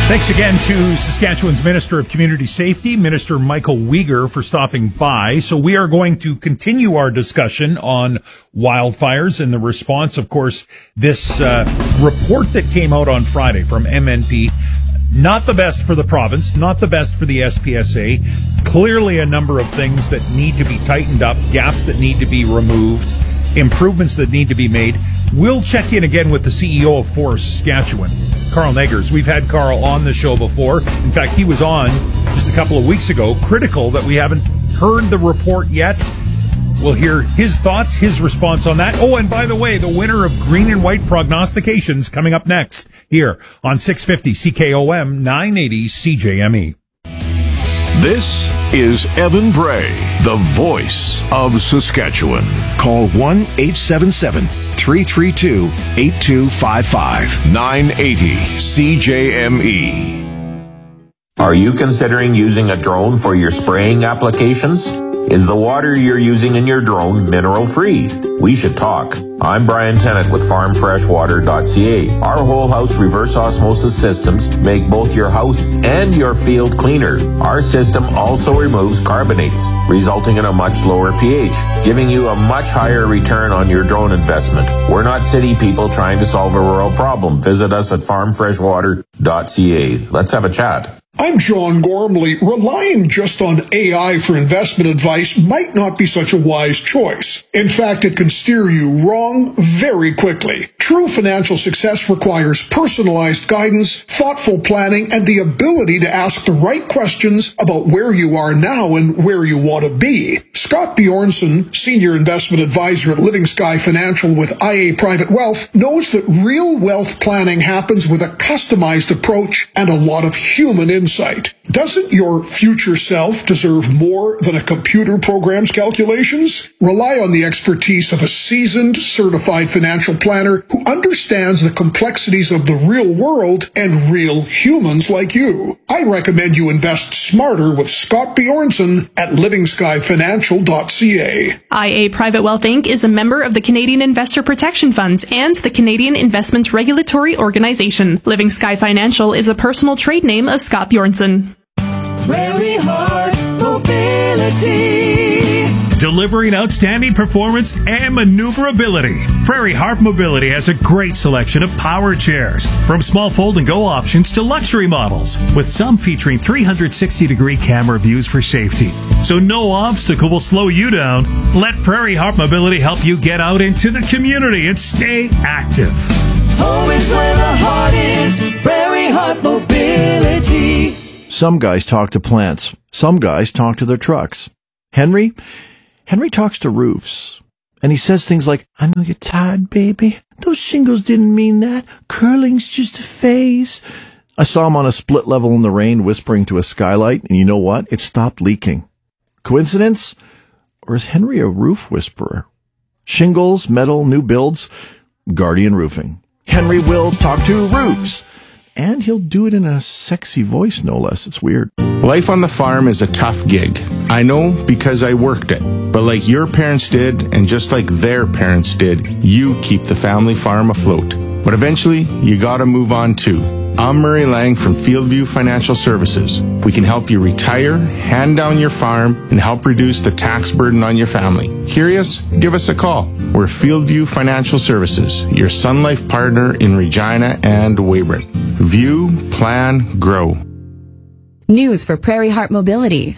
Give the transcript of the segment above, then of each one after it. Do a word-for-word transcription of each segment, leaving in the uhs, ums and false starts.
Thanks again to Saskatchewan's Minister of Community Safety, Minister Michael Uyghur, for stopping by. So we are going to continue our discussion on wildfires and the response, of course, this uh, report that came out on Friday from M N P. Not the best for the province, not the best for the S P S A. Clearly a number of things that need to be tightened up, gaps that need to be removed, improvements that need to be made. We'll check in again with the C E O of Forest Saskatchewan, Carl Neggers. We've had Carl on the show before. In fact, he was on just a couple of weeks ago, critical that we haven't heard the report yet. We'll hear his thoughts, his response on that. Oh, and by the way, the winner of Green and White Prognostications coming up next here on six fifty C K O M, nine eighty C J M E. This is Evan Bray, the voice of Saskatchewan. Call one eight seven seven, three three two, eight two five five. nine eighty C J M E. Are you considering using a drone for your spraying applications? Is the water you're using in your drone mineral-free? We should talk. I'm Brian Tennant with farm fresh water dot c a. Our whole house reverse osmosis systems make both your house and your field cleaner. Our system also removes carbonates, resulting in a much lower pH, giving you a much higher return on your drone investment. We're not city people trying to solve a rural problem. Visit us at farm fresh water dot c a. Let's have a chat. I'm John Gormley. Relying just on A I for investment advice might not be such a wise choice. In fact, it can steer you wrong very quickly. True financial success requires personalized guidance, thoughtful planning, and the ability to ask the right questions about where you are now and where you want to be. Scott Bjornson, Senior Investment Advisor at Living Sky Financial with I A Private Wealth, knows that real wealth planning happens with a customized approach and a lot of human insight. Doesn't your future self deserve more than a computer program's calculations? Rely on the expertise of a seasoned, certified financial planner who understands the complexities of the real world and real humans like you. I recommend you invest smarter with Scott Bjornson at living sky financial dot c a. I A Private Wealth Incorporated is a member of the Canadian Investor Protection Fund and the Canadian Investment Regulatory Organization. Living Sky Financial is a personal trade name of Scott Bjornson. Prairie Heart Mobility. Delivering outstanding performance and maneuverability. Prairie Heart Mobility has a great selection of power chairs, from small fold-and-go options to luxury models, with some featuring three hundred sixty degree camera views for safety. So no obstacle will slow you down. Let Prairie Heart Mobility help you get out into the community and stay active. Home is where the heart is. Prairie Heart Mobility. Some guys talk to plants. Some guys talk to their trucks. Henry? Henry talks to roofs. And he says things like, I know you're tired, baby. Those shingles didn't mean that. Curling's just a phase. I saw him on a split level in the rain whispering to a skylight, and you know what? It stopped leaking. Coincidence? Or is Henry a roof whisperer? Shingles, metal, new builds, Guardian Roofing. Henry will talk to roofs. And he'll do it in a sexy voice, no less. It's weird. Life on the farm is a tough gig. I know because I worked it. But like your parents did, and just like their parents did, you keep the family farm afloat. But eventually, you gotta move on too. I'm Murray Lang from Fieldview Financial Services. We can help you retire, hand down your farm, and help reduce the tax burden on your family. Curious? Give us a call. We're Fieldview Financial Services, your Sun Life partner in Regina and Weyburn. View, plan, grow. News for Prairie Heart Mobility.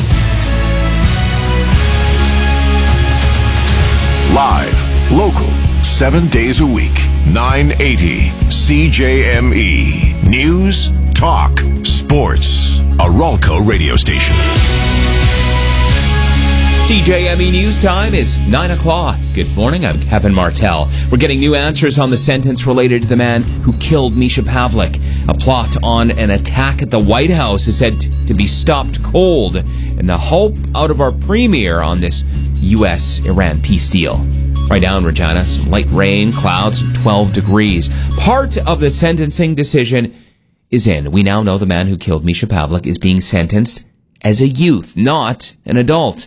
Live, local, seven days a week. nine eighty C J M E. News, talk, sports. A Ralco radio station. C J M E News time is nine o'clock. Good morning, I'm Kevin Martell. We're getting new answers on the sentence related to the man who killed Misha Pavlik. A plot on an attack at the White House is said to be stopped cold, and the hope out of our premier on this U S Iran peace deal. Right down, Regina, some light rain, clouds, twelve degrees. Part of the sentencing decision is in. We now know the man who killed Misha Pavlik is being sentenced as a youth, not an adult.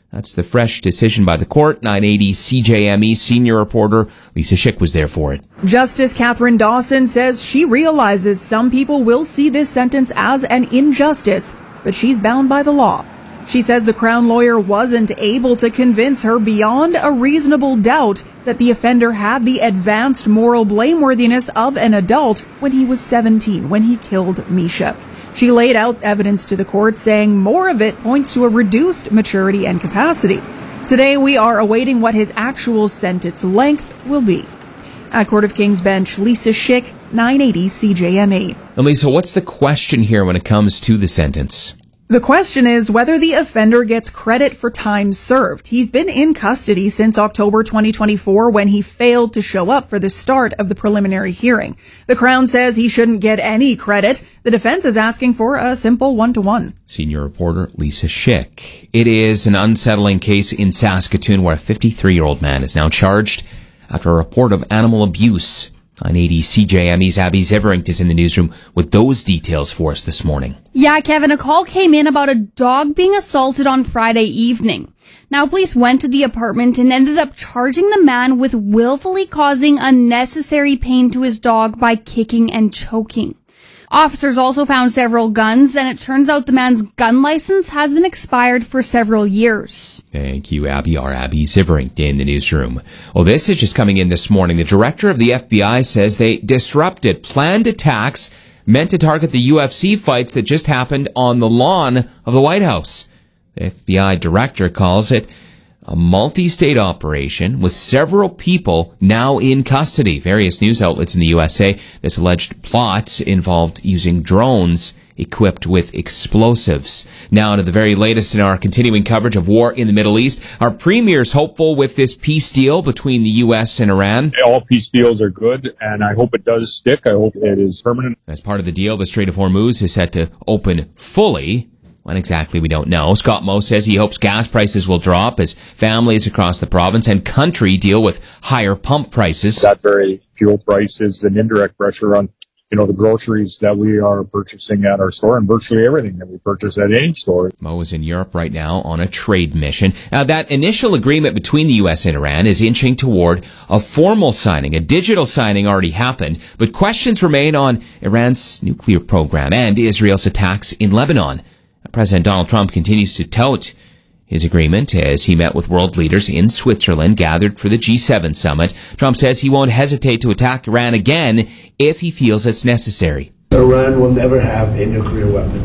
That's the fresh decision by the court. nine eighty C J M E senior reporter Lisa Schick was there for it. Justice Catherine Dawson says she realizes some people will see this sentence as an injustice, but she's bound by the law. She says the Crown lawyer wasn't able to convince her beyond a reasonable doubt that the offender had the advanced moral blameworthiness of an adult when he was seventeen, when he killed Misha. She laid out evidence to the court, saying more of it points to a reduced maturity and capacity. Today, we are awaiting what his actual sentence length will be. At Court of King's Bench, Lisa Schick, nine eighty C J M E. And Lisa, what's the question here when it comes to the sentence? The question is whether the offender gets credit for time served. He's been in custody since October twenty twenty-four when he failed to show up for the start of the preliminary hearing. The Crown says he shouldn't get any credit. The defense is asking for a simple one-to-one. Senior reporter Lisa Schick. It is an unsettling case in Saskatoon where a fifty-three-year-old man is now charged after a report of animal abuse. nine eighty C J M E's Abby Ziveringt is in the newsroom with those details for us this morning. Yeah, Kevin, a call came in about a dog being assaulted on Friday evening. Now, police went to the apartment and ended up charging the man with willfully causing unnecessary pain to his dog by kicking and choking. Officers also found several guns, and it turns out the man's gun license has been expired for several years. Thank you, Abby. Our Abby Ziveringt in the newsroom. Well, this is just coming in this morning. The director of the F B I says they disrupted planned attacks meant to target the U F C fights that just happened on the lawn of the White House. The F B I director calls it a multi-state operation with several people now in custody. Various news outlets in the U S say this alleged plot involved using drones equipped with explosives. Now to the very latest in our continuing coverage of war in the Middle East. Our premier's hopeful with this peace deal between the U S and Iran. All peace deals are good, and I hope it does stick. I hope it is permanent. As part of the deal, the Strait of Hormuz is set to open fully. When exactly, we don't know. Scott Moe says he hopes gas prices will drop as families across the province and country deal with higher pump prices. That very fuel prices and indirect pressure on, you know, the groceries that we are purchasing at our store and virtually everything that we purchase at any store. Moe is in Europe right now on a trade mission. Now, that initial agreement between the U S and Iran is inching toward a formal signing. A digital signing already happened, but questions remain on Iran's nuclear program and Israel's attacks in Lebanon. President Donald Trump continues to tout his agreement as he met with world leaders in Switzerland gathered for the G seven summit. Trump says he won't hesitate to attack Iran again if he feels it's necessary. Iran will never have a nuclear weapon.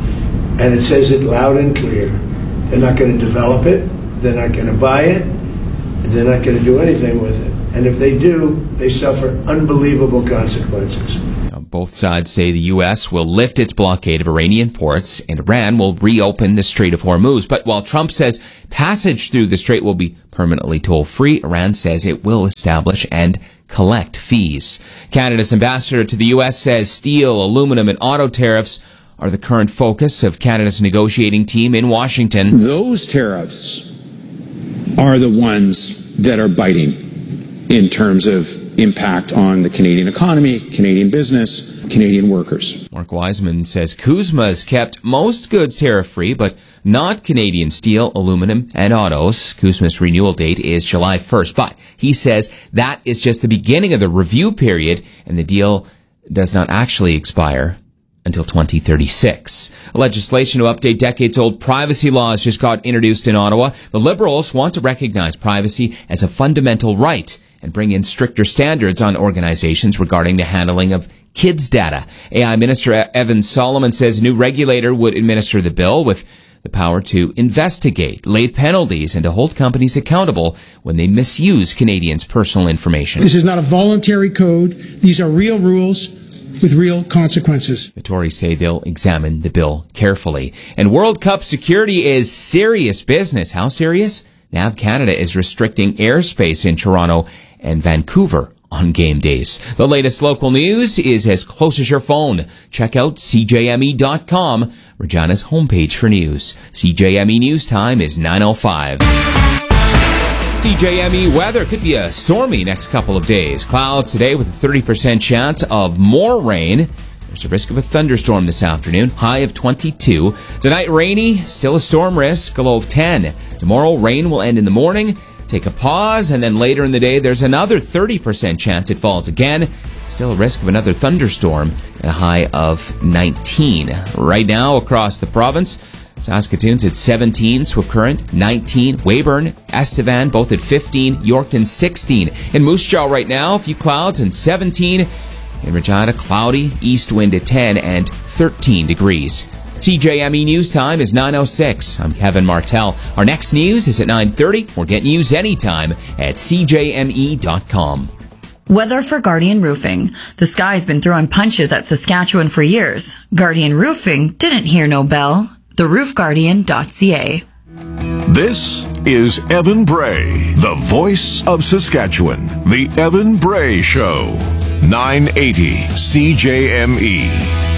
And it says it loud and clear. They're not going to develop it. They're not going to buy it. They're not going to do anything with it. And if they do, they suffer unbelievable consequences. Both sides say the U S will lift its blockade of Iranian ports and Iran will reopen the Strait of Hormuz. But while Trump says passage through the strait will be permanently toll-free, Iran says it will establish and collect fees. Canada's ambassador to the U S says steel, aluminum, and auto tariffs are the current focus of Canada's negotiating team in Washington. Those tariffs are the ones that are biting in terms of impact on the Canadian economy, Canadian business, Canadian workers. Mark Wiseman says CUSMA's kept most goods tariff-free, but not Canadian steel, aluminum, and autos. CUSMA's renewal date is July first, but he says that is just the beginning of the review period, and the deal does not actually expire until twenty thirty-six. Legislation to update decades-old privacy laws just got introduced in Ottawa. The Liberals want to recognize privacy as a fundamental right and bring in stricter standards on organizations regarding the handling of kids' data. A I Minister Evan Solomon says a new regulator would administer the bill with the power to investigate, lay penalties, and to hold companies accountable when they misuse Canadians' personal information. This is not a voluntary code. These are real rules with real consequences. The Tories say they'll examine the bill carefully. And World Cup security is serious business. How serious? Nav Canada is restricting airspace in Toronto and Vancouver on game days. The latest local news is as close as your phone. Check out C J M E dot com, Regina's homepage for news. C J M E News Time is nine oh five. C J M E weather could be a stormy next couple of days. Clouds today with a thirty percent chance of more rain. There's a risk of a thunderstorm this afternoon, high of twenty-two. Tonight, rainy, still a storm risk, a low of ten. Tomorrow, rain will end in the morning, take a pause, and then later in the day, there's another thirty percent chance it falls again. Still a risk of another thunderstorm, and a high of nineteen. Right now, across the province, Saskatoon's at seventeen, Swift Current nineteen, Weyburn, Estevan both at fifteen, Yorkton sixteen. In Moose Jaw right now, a few clouds and seventeen. In Regina, cloudy, east wind at ten and thirteen degrees. C J M E News Time is nine oh six. I'm Kevin Martell. Our next news is at nine thirty. Or get news anytime at c j m e dot com. Weather for Guardian Roofing. The sky's been throwing punches at Saskatchewan for years. Guardian Roofing didn't hear no bell. the roof guardian dot c a. This is Evan Bray, the voice of Saskatchewan. The Evan Bray Show. nine eighty C J M E.